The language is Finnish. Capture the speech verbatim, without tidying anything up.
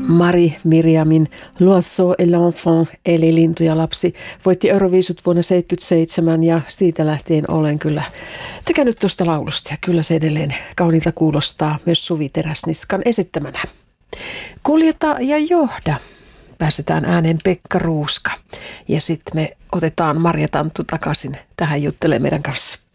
Mari Miriamin L'Oiseau et l'Enfant eli Lintu ja lapsi voitti Euroviisut vuonna seitsemänkymmentäseitsemän ja siitä lähtien olen kyllä tykännyt tuosta laulusta ja kyllä se edelleen kauniilta kuulostaa myös Suvi Teräsniskan esittämänä. Kuljeta ja johda. Päästetään ääneen Pekka Ruuska ja sitten me otetaan Marja Tanttu takaisin tähän juttelemaan meidän kanssa.